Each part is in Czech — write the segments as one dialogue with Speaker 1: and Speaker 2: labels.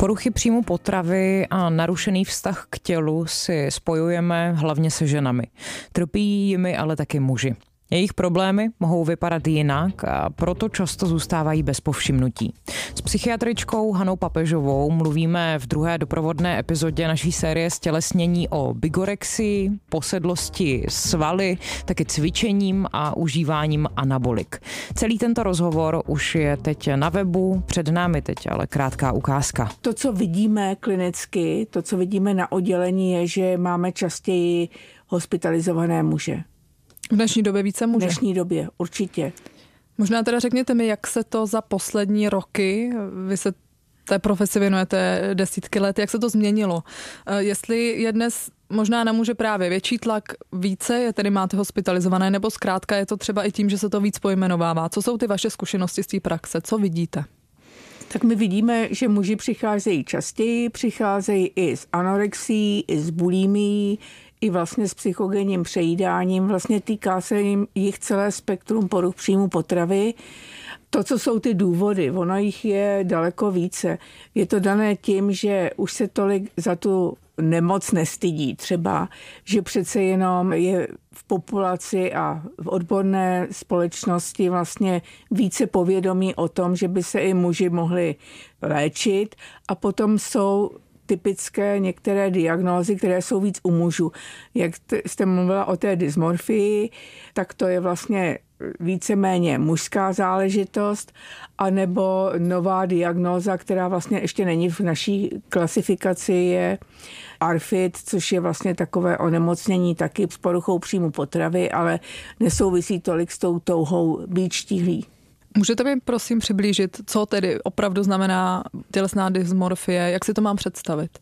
Speaker 1: Poruchy příjmu potravy a narušený vztah k tělu si spojujeme hlavně se ženami. Trpí jimi ale taky muži. Jejich problémy mohou vypadat jinak a proto často zůstávají bez povšimnutí. S psychiatričkou Hanou Papežovou mluvíme v druhé doprovodné epizodě naší série Ztělesnění o bigorexii, posedlosti svaly, taky cvičením a užíváním anabolik. Celý tento rozhovor už je teď na webu, před námi teď ale krátká ukázka.
Speaker 2: To, co vidíme klinicky, to, co vidíme na oddělení, je, že máme častěji hospitalizované muže.
Speaker 3: V dnešní době více muže?
Speaker 2: V dnešní době, určitě.
Speaker 3: Možná teda řekněte mi, jak se to za poslední roky, vy se té profesi věnujete desítky let, jak se to změnilo? Jestli je dnes možná na muže právě větší tlak, více je tedy máte hospitalizované, nebo zkrátka je to třeba i tím, že se to víc pojmenovává? Co jsou ty vaše zkušenosti z té praxe? Co vidíte?
Speaker 2: Tak my vidíme, že muži přicházejí častěji, přicházejí i s anorexií, i s bulimií, i vlastně s psychogenním přejídáním. Vlastně týká se jich celé spektrum poruch příjmu potravy. To, co jsou ty důvody, ono jich je daleko více. Je to dané tím, že už se tolik za tu nemoc nestydí. Třeba, že přece jenom je v populaci a v odborné společnosti vlastně více povědomí o tom, že by se i muži mohli léčit, a potom jsou typické některé diagnózy, které jsou víc u mužů. Jak jste mluvila o té dysmorfii, tak to je vlastně víceméně mužská záležitost, anebo nová diagnóza, která vlastně ještě není v naší klasifikaci, je ARFID, což je vlastně takové onemocnění taky s poruchou příjmu potravy, ale nesouvisí tolik s tou touhou být štíhlý.
Speaker 3: Můžete mi prosím přiblížit, co tedy opravdu znamená tělesná dysmorfie, jak si to mám představit?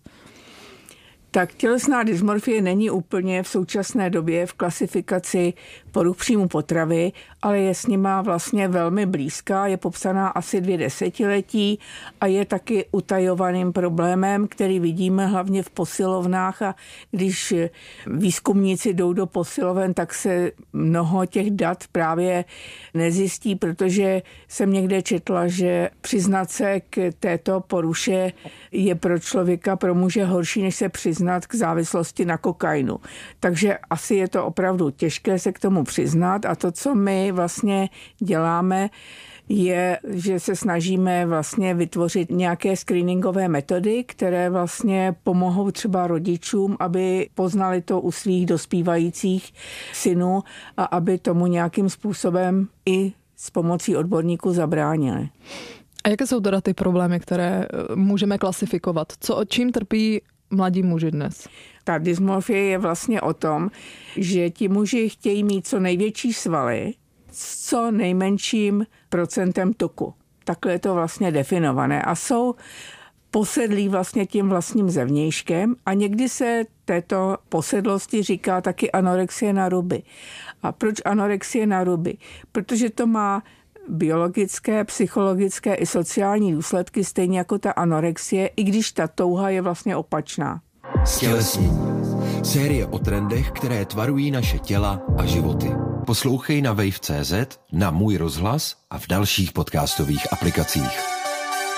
Speaker 2: Tak tělesná dysmorfie není úplně v současné době v klasifikaci poruch příjmu potravy, ale je s nima vlastně velmi blízká, je popsaná asi 2 desetiletí a je taky utajovaným problémem, který vidíme hlavně v posilovnách, a když výzkumníci jdou do posiloven, tak se mnoho těch dat právě nezjistí, protože jsem někde četla, že přiznat se k této poruše je pro člověka, pro muže horší, než se přiznat k závislosti na kokainu. Takže asi je to opravdu těžké se k tomu přiznat, a to, co my vlastně děláme, je, že se snažíme vlastně vytvořit nějaké screeningové metody, které vlastně pomohou třeba rodičům, aby poznali to u svých dospívajících synů a aby tomu nějakým způsobem i s pomocí odborníků zabránili.
Speaker 3: A jaké jsou teda ty problémy, které můžeme klasifikovat? Čím trpí mladí muži dnes?
Speaker 2: Ta dysmorfie je vlastně o tom, že ti muži chtějí mít co největší svaly s co nejmenším procentem tuku. Takhle je to vlastně definované a jsou posedlí vlastně tím vlastním zevnějškem, a někdy se této posedlosti říká taky anorexie na ruby. A proč anorexie na ruby? Protože to má biologické, psychologické i sociální důsledky, stejně jako ta anorexie, i když ta touha je vlastně opačná.
Speaker 4: Ztělesnění. Série o trendech, které tvarují naše těla a životy. Poslouchej na wave.cz, na Můj rozhlas a v dalších podcastových aplikacích.